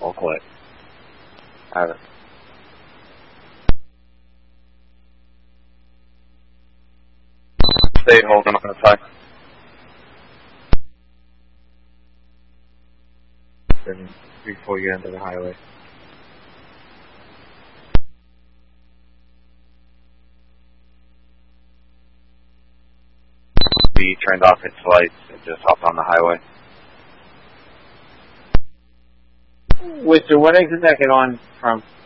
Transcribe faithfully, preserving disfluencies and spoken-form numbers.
All quiet. Have it. Stay holding on the side. Before you enter the highway. We turned off its lights and just hopped on the highway. Which, what exit did I get on from?